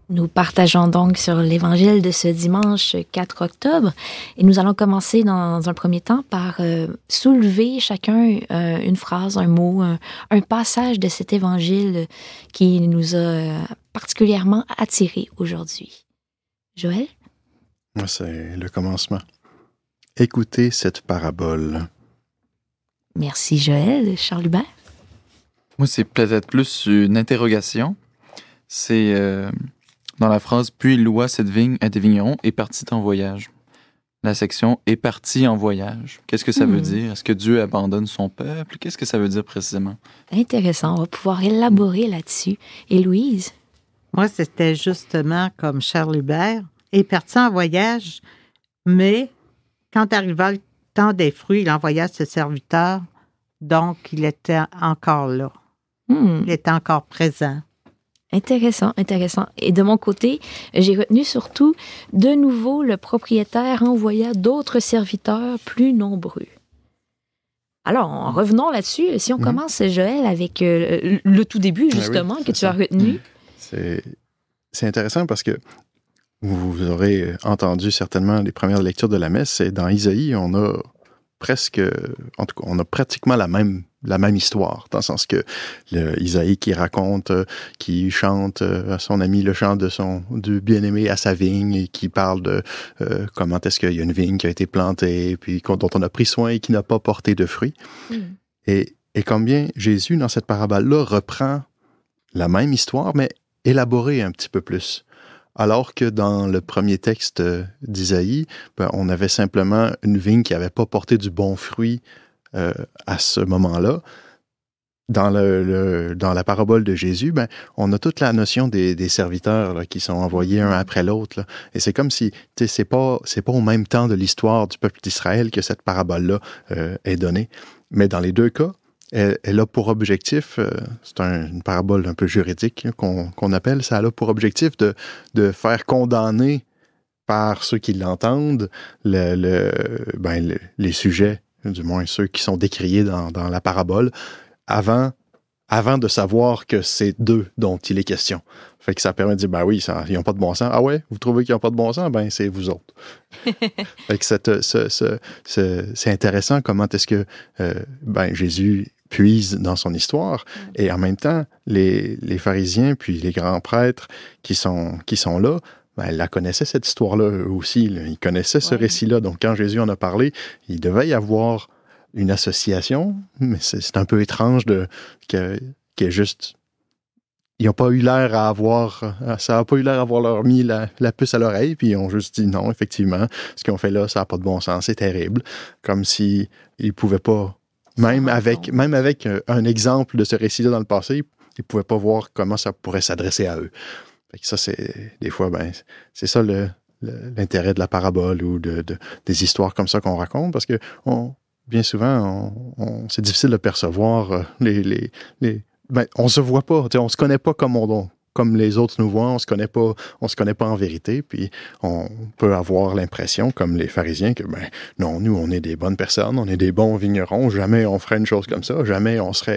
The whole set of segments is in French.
Nous partageons donc sur l'Évangile de ce dimanche 4 octobre et nous allons commencer dans un premier temps par soulever chacun une phrase, un mot, un passage de cet Évangile qui nous a particulièrement attirés aujourd'hui. Joël? C'est le commencement. Écoutez cette parabole. Merci Joël. Charles Hubert? Moi, c'est peut-être plus une interrogation. C'est dans la phrase « Puis il loua cette vigne à des vignerons et partit en voyage ». La section « est parti en voyage ». Qu'est-ce que ça veut dire? Est-ce que Dieu abandonne son peuple? Qu'est-ce que ça veut dire précisément? Intéressant. On va pouvoir élaborer là-dessus. Et Louise? Moi, c'était justement comme Charles Hubert. Est parti en voyage, mais quand arriva le temps des fruits, il envoya ses serviteurs. Donc, il était encore là. Il était encore présent. Intéressant, intéressant. Et de mon côté, j'ai retenu surtout, de nouveau, le propriétaire envoya d'autres serviteurs plus nombreux. Alors, revenons là-dessus. Si on commence, Joël, avec le tout début, justement, que tu as retenu. C'est intéressant parce que vous aurez entendu certainement les premières lectures de la messe. Et dans Isaïe, on a pratiquement la même histoire, dans le sens que Isaïe qui raconte, qui chante à son ami le chant du bien-aimé à sa vigne, et qui parle de comment est-ce qu'il y a une vigne qui a été plantée, puis dont on a pris soin et qui n'a pas porté de fruits. Et combien Jésus, dans cette parabole-là, reprend la même histoire, mais élaborée un petit peu plus. Alors que dans le premier texte d'Isaïe, on avait simplement une vigne qui n'avait pas porté du bon fruit à ce moment-là. Dans la parabole de Jésus, on a toute la notion des serviteurs là, qui sont envoyés un après l'autre. Là. Et c'est comme si c'est pas au même temps de l'histoire du peuple d'Israël que cette parabole-là est donnée. Mais dans les deux cas, elle a pour objectif, c'est une parabole un peu juridique qu'on appelle, ça a pour objectif de faire condamner par ceux qui l'entendent les sujets, du moins ceux qui sont décriés dans la parabole, avant de savoir que c'est d'eux dont il est question. Fait que ça permet de dire, oui, ils n'ont pas de bon sens. Ah ouais, vous trouvez qu'ils n'ont pas de bon sens? C'est vous autres. Fait que c'est intéressant comment est-ce que Jésus puise dans son histoire, et en même temps, les pharisiens puis les grands prêtres qui sont là, ils la connaissaient, cette histoire-là, eux aussi. Là. Ils connaissaient ce récit-là. Donc, quand Jésus en a parlé, il devait y avoir une association, mais c'est un peu étrange qu'il y ait juste... Ils n'ont pas eu l'air à avoir... Ça n'a pas eu l'air d'avoir leur mis la puce à l'oreille, puis ils ont juste dit non, effectivement, ce qu'ils ont fait là, ça n'a pas de bon sens, c'est terrible. Comme s'ils ne pouvaient pas... Même avec un exemple de ce récit-là dans le passé, ils ne pouvaient pas voir comment ça pourrait s'adresser à eux. Fait que ça, c'est des fois, c'est ça l'intérêt de la parabole ou des histoires comme ça qu'on raconte, parce que bien souvent, c'est difficile de percevoir on se voit pas, on se connaît pas comme les autres nous voient, on se connaît pas en vérité, puis on peut avoir l'impression, comme les pharisiens, que non, nous, on est des bonnes personnes, on est des bons vignerons, jamais on ferait une chose comme ça, jamais on serait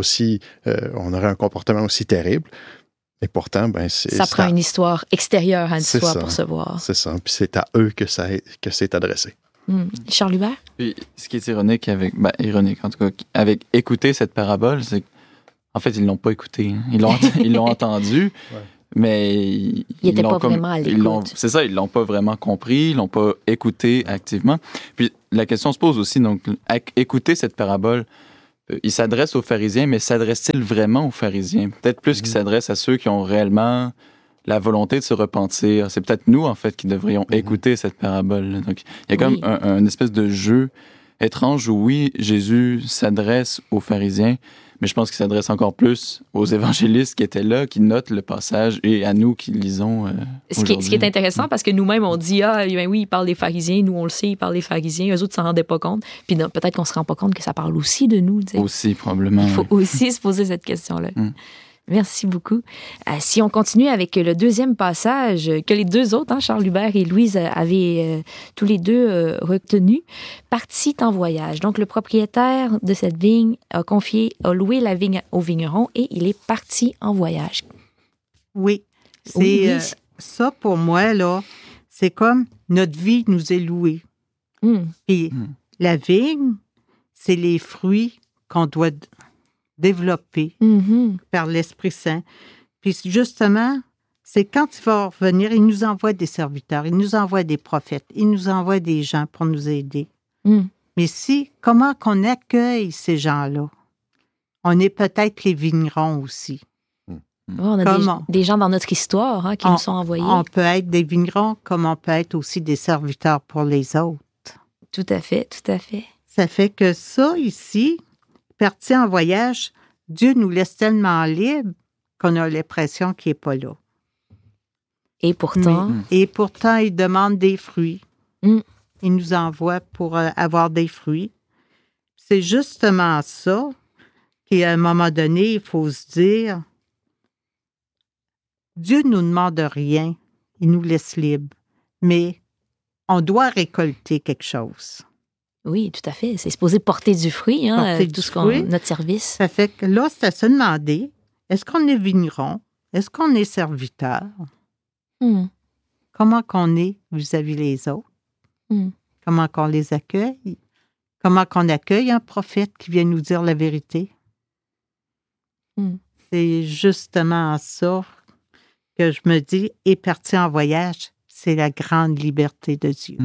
on aurait un comportement aussi terrible. Et pourtant, ça prend une histoire extérieure à une histoire pour se voir. C'est ça, puis c'est à eux que c'est adressé. Charles Hubert? Puis, ce qui est ironique en tout cas, avec écouter cette parabole, c'est qu'en fait, ils l'ont pas écouté. Ils l'ont entendu, mais ils n'étaient pas vraiment à l'écoute. C'est ça, ils l'ont pas vraiment compris, ils l'ont pas écouté activement. Puis la question se pose aussi, donc, écouter cette parabole, il s'adresse aux pharisiens, mais s'adresse-t-il vraiment aux pharisiens? Peut-être plus qu'il s'adresse à ceux qui ont réellement la volonté de se repentir. C'est peut-être nous, en fait, qui devrions écouter cette parabole. Donc, il y a comme un espèce de jeu étrange où, oui, Jésus s'adresse aux pharisiens, mais je pense qu'il s'adresse encore plus aux évangélistes qui étaient là, qui notent le passage, et à nous qui lisons ce qui est intéressant, parce que nous-mêmes, on dit, oui, il parle des pharisiens, nous, on le sait, il parle des pharisiens, eux autres s'en rendaient pas compte, puis peut-être qu'on ne se rend pas compte que ça parle aussi de nous. T'sais. Aussi, probablement. Il faut aussi se poser cette question-là. Merci beaucoup. Si on continue avec le deuxième passage que les deux autres, Charles Hubert et Louise, avaient tous les deux retenu, partit en voyage. Donc, le propriétaire de cette vigne a loué la vigne au vigneron et il est parti en voyage. Oui. C'est, Oui, ça, pour moi, là, c'est comme notre vie nous est louée. Puis la vigne, c'est les fruits qu'on doit développer par l'Esprit Saint. Puis justement, c'est quand il va revenir, il nous envoie des serviteurs, il nous envoie des prophètes, il nous envoie des gens pour nous aider. Mais comment qu'on accueille ces gens-là? On est peut-être les vignerons aussi. On a des gens dans notre histoire qui nous sont envoyés. On peut être des vignerons comme on peut être aussi des serviteurs pour les autres. Tout à fait, tout à fait. Ça fait que ça, ici, parti en voyage, Dieu nous laisse tellement libres qu'on a l'impression qu'il n'est pas là. Et pourtant... Et pourtant, il demande des fruits. Il nous envoie pour avoir des fruits. C'est justement ça qu'à un moment donné, il faut se dire, Dieu ne nous demande rien, il nous laisse libres, mais on doit récolter quelque chose. Oui, tout à fait. C'est supposé porter du fruit, Porter tout du ce fruit. notre service. Ça fait que là, c'est à se demander, est-ce qu'on est vigneron? Est-ce qu'on est serviteur? Comment qu'on est vis-à-vis les autres? Comment qu'on les accueille? Comment qu'on accueille un prophète qui vient nous dire la vérité? C'est justement ça que je me dis, et parti en voyage, c'est la grande liberté de Dieu.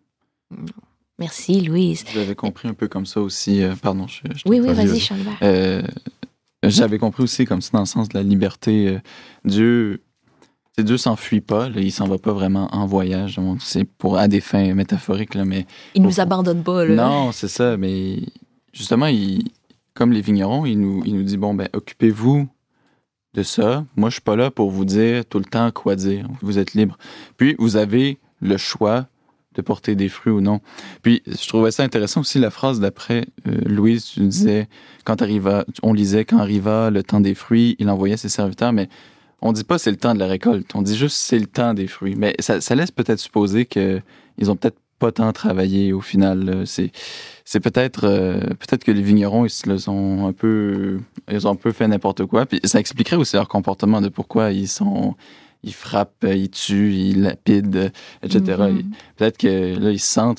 Merci, Louise. J'avais compris un peu comme ça aussi. Pardon, Oui, vas-y, Charles. J'avais compris aussi comme ça dans le sens de la liberté. Dieu s'enfuit pas, là, il s'en va pas vraiment en voyage. C'est à des fins métaphoriques, là, mais... Il nous abandonne pas, là. Non, c'est ça, mais justement, comme les vignerons, il nous dit, occupez-vous de ça. Moi, je suis pas là pour vous dire tout le temps quoi dire. Vous êtes libre. Puis, vous avez le choix de porter des fruits ou non. Puis, je trouvais ça intéressant aussi, la phrase d'après, Louise, tu disais, on lisait, quand arriva le temps des fruits, il envoyait ses serviteurs, mais on dit pas c'est le temps de la récolte, on dit juste c'est le temps des fruits. Mais ça laisse peut-être supposer qu'ils ont peut-être pas tant travaillé au final. Là. C'est peut-être que les vignerons, ils ont un peu fait n'importe quoi. Puis ça expliquerait aussi leur comportement de pourquoi ils frappent, ils tuent, ils lapident, etc. Peut-être que là, ils se sentent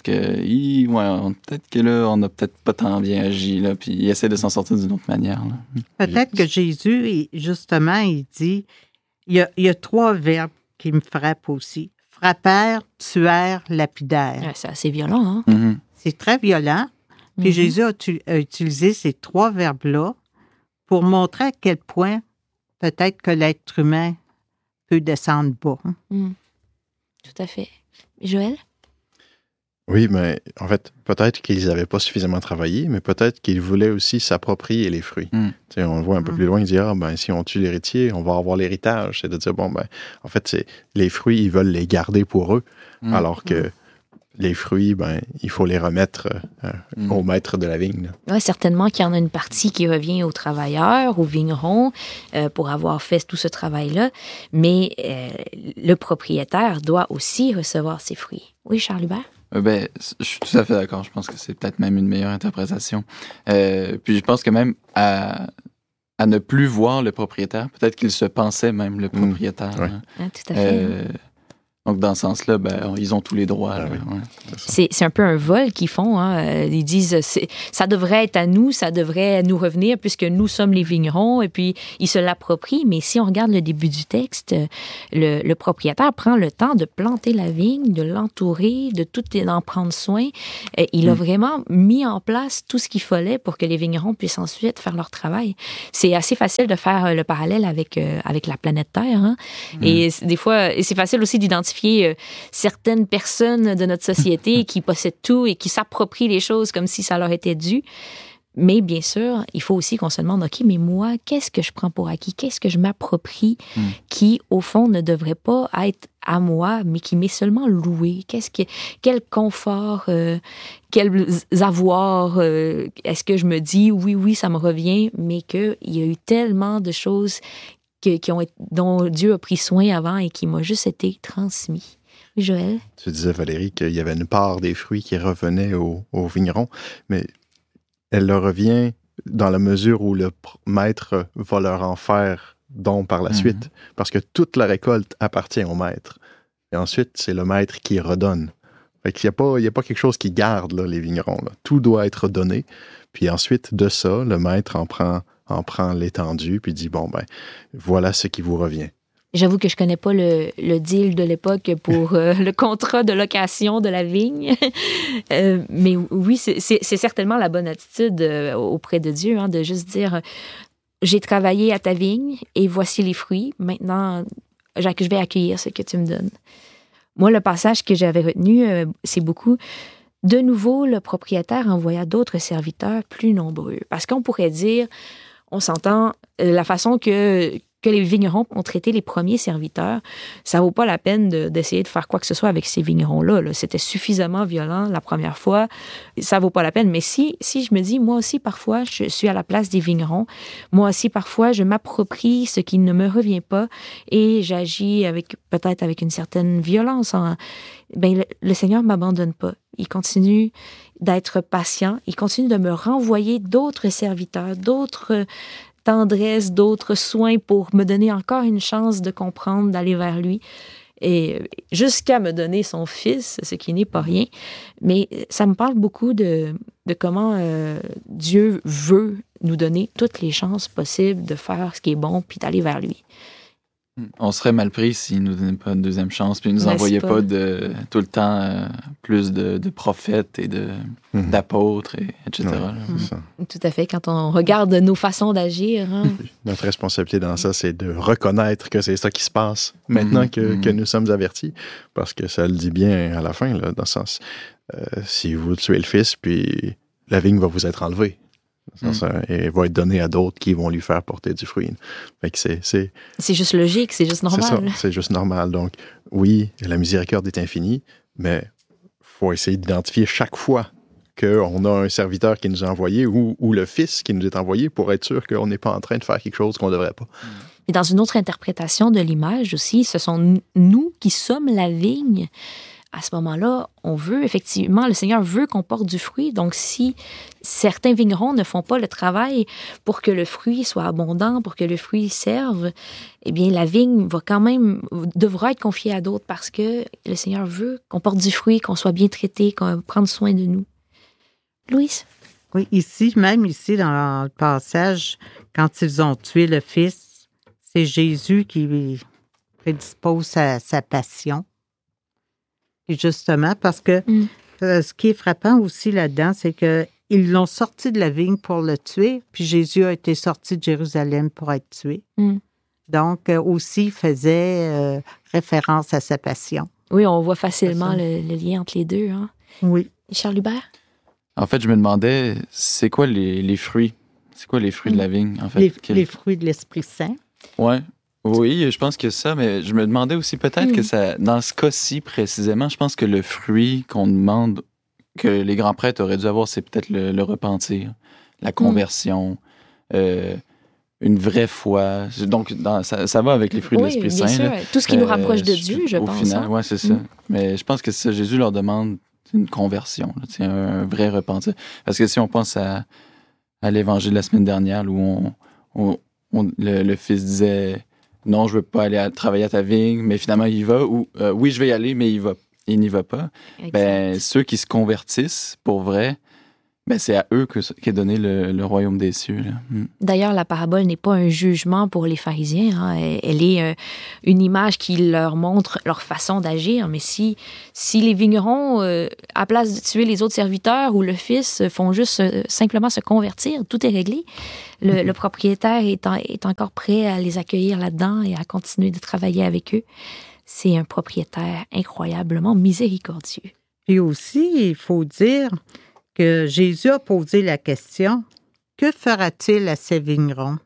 que peut-être que là, on n'a peut-être pas tant bien agi, là, puis ils essaient de s'en sortir d'une autre manière. Là. Peut-être que Jésus, justement, il dit, il y a 3 verbes qui me frappent aussi. Frappeur, tueur, lapidaire. Ouais, c'est assez violent, hein? C'est très violent. Puis Jésus a utilisé ces 3 verbes-là pour montrer à quel point peut-être que l'être humain peut descendre bas. Tout à fait. Joël? Oui, mais en fait, peut-être qu'ils n'avaient pas suffisamment travaillé, mais peut-être qu'ils voulaient aussi s'approprier les fruits. On le voit un peu plus loin, il dit, si on tue l'héritier, on va avoir l'héritage. C'est de dire, en fait, les fruits, ils veulent les garder pour eux, alors que les fruits, il faut les remettre au maître de la vigne. Oui, certainement qu'il y en a une partie qui revient aux travailleurs, aux vignerons, pour avoir fait tout ce travail-là, mais le propriétaire doit aussi recevoir ses fruits. Oui, Charles Hubert? Je suis tout à fait d'accord. Je pense que c'est peut-être même une meilleure interprétation. Puis je pense que même à ne plus voir le propriétaire, peut-être qu'il se pensait même le propriétaire. Ouais. Tout à fait. Donc, dans ce sens-là, ils ont tous les droits. Là, oui. C'est un peu un vol qu'ils font. Ils disent, ça devrait être à nous, ça devrait nous revenir puisque nous sommes les vignerons, et puis ils se l'approprient. Mais si on regarde le début du texte, le propriétaire prend le temps de planter la vigne, de l'entourer, d'en prendre soin. Il a vraiment mis en place tout ce qu'il fallait pour que les vignerons puissent ensuite faire leur travail. C'est assez facile de faire le parallèle avec la planète Terre. Hein? Et des fois, c'est facile aussi d'identifier certaines personnes de notre société qui possèdent tout et qui s'approprient les choses comme si ça leur était dû. Mais bien sûr, il faut aussi qu'on se demande, OK, mais moi, qu'est-ce que je prends pour acquis? Qu'est-ce que je m'approprie qui, au fond, ne devrait pas être à moi, mais qui m'est seulement loué? Quel confort, quels avoirs est-ce que je me dis, oui, ça me revient, mais qu'il y a eu tellement de choses dont Dieu a pris soin avant et qui m'a juste été transmis. Joël? Tu disais, Valérie, qu'il y avait une part des fruits qui revenait aux vignerons, mais elle leur revient dans la mesure où le maître va leur en faire don par la suite, parce que toute la récolte appartient au maître. Et ensuite, c'est le maître qui redonne. Fait qu'il n'y a pas quelque chose qui garde, là, les vignerons. Là. Tout doit être donné. Puis ensuite, de ça, le maître en prend l'étendue, puis dit, bon, ben, voilà ce qui vous revient. J'avoue que je connais pas le deal de l'époque pour le contrat de location de la vigne. Mais oui, c'est certainement la bonne attitude auprès de Dieu, hein, de juste dire, j'ai travaillé à ta vigne et voici les fruits. Maintenant, je vais accueillir ce que tu me donnes. Moi, le passage que j'avais retenu, c'est beaucoup. De nouveau, le propriétaire envoya d'autres serviteurs plus nombreux. Parce qu'on pourrait dire, on s'entend, la façon que les vignerons ont traité les premiers serviteurs, ça vaut pas la peine d'essayer de faire quoi que ce soit avec ces vignerons-là. Là. C'était suffisamment violent la première fois. Ça vaut pas la peine. Mais si je me dis, moi aussi, parfois, je suis à la place des vignerons, moi aussi, parfois, je m'approprie ce qui ne me revient pas et j'agis peut-être avec une certaine violence. Le Seigneur ne m'abandonne pas. Il continue d'être patient. Il continue de me renvoyer d'autres serviteurs, d'autres tendresse, d'autres soins pour me donner encore une chance de comprendre, d'aller vers lui, et jusqu'à me donner son fils, ce qui n'est pas rien. Mais ça me parle beaucoup de comment Dieu veut nous donner toutes les chances possibles de faire ce qui est bon, puis d'aller vers lui. On serait mal pris s'il ne nous donnait pas une deuxième chance, puis il ne nous envoyait pas tout le temps plus de prophètes et d'apôtres, etc. Ouais, tout à fait. Quand on regarde nos façons d'agir. Hein. Notre responsabilité dans ça, c'est de reconnaître que c'est ça qui se passe maintenant que nous sommes avertis. Parce que ça le dit bien à la fin, là, dans le sens, si vous tuez le fils, puis la vigne va vous être enlevée. Et va être donné à d'autres qui vont lui faire porter du fruit. Fait que c'est juste logique, c'est juste normal. C'est juste normal. Donc, oui, la miséricorde est infinie, mais il faut essayer d'identifier chaque fois qu'on a un serviteur qui nous a envoyé ou le fils qui nous est envoyé pour être sûr qu'on n'est pas en train de faire quelque chose qu'on ne devrait pas. Et dans une autre interprétation de l'image aussi, ce sont nous qui sommes la vigne. À ce moment-là, le Seigneur veut qu'on porte du fruit. Donc, si certains vignerons ne font pas le travail pour que le fruit soit abondant, pour que le fruit serve, eh bien, la vigne devra être confiée à d'autres parce que le Seigneur veut qu'on porte du fruit, qu'on soit bien traité, qu'on prenne soin de nous. Louise? Oui, même ici, dans le passage, quand ils ont tué le fils, c'est Jésus qui prédispose sa passion. Et justement, parce que ce qui est frappant aussi là-dedans, c'est qu'ils l'ont sorti de la vigne pour le tuer, puis Jésus a été sorti de Jérusalem pour être tué. Donc, aussi, il faisait référence à sa passion. Oui, on voit facilement le lien entre les deux. Hein? Oui. Charles Hubert? En fait, je me demandais, c'est quoi les fruits? C'est quoi les fruits de la vigne, en fait? Les fruits de l'Esprit Saint. Ouais. Oui, je pense que ça, mais je me demandais aussi peut-être que ça, dans ce cas-ci précisément, je pense que le fruit qu'on demande, que les grands prêtres auraient dû avoir, c'est peut-être le repentir, la conversion, une vraie foi. Donc, ça va avec les fruits de l'Esprit Saint. Bien sûr. Là. Tout ce qui nous rapproche de Dieu, je pense. Au final, oui, c'est ça. Mais je pense que ça, Jésus leur demande une conversion, là, un vrai repentir. Parce que si on pense à l'évangile de la semaine dernière, où le fils disait... Non, je veux pas aller travailler à ta vigne, mais finalement, il y va. Ou oui, je vais y aller, mais il n'y va pas. Exact. Ben, ceux qui se convertissent, pour vrai, ben, c'est à eux qu'est donné le royaume des cieux. Là. D'ailleurs, la parabole n'est pas un jugement pour les pharisiens. Hein. Elle est une image qui leur montre leur façon d'agir. Mais si les vignerons, à place de tuer les autres serviteurs ou le fils, font juste simplement se convertir, tout est réglé. Le propriétaire est encore prêt à les accueillir là-dedans et à continuer de travailler avec eux. C'est un propriétaire incroyablement miséricordieux. Et aussi, il faut dire que Jésus a posé la question, que fera-t-il à ces vignerons?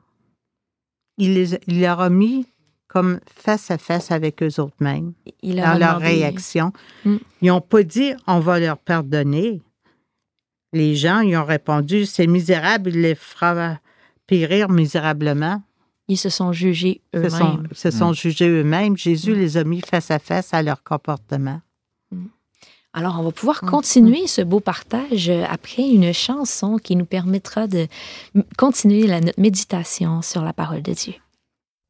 Il leur a mis comme face à face avec eux autres mêmes, dans leur réaction. Ils n'ont pas dit, on va leur pardonner. Les gens, ils ont répondu, c'est misérable, il les fera périr misérablement. Ils se sont jugés eux-mêmes. Ils se sont jugés eux-mêmes. Jésus les a mis face à face à leur comportement. Alors, on va pouvoir continuer ce beau partage après une chanson qui nous permettra de continuer notre méditation sur la parole de Dieu.